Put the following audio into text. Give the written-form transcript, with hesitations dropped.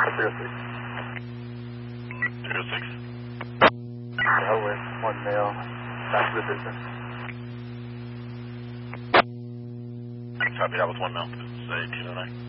06. 06. Elway, 1 male, back to the distance. Copy that with 1 male. Say 209.